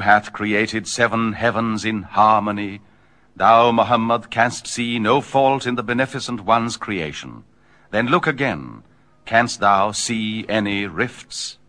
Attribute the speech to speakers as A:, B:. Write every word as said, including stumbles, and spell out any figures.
A: hath created seven heavens in harmony, thou, Muhammad, canst see no fault in the Beneficent One's creation. Then look again. Canst thou see any rifts?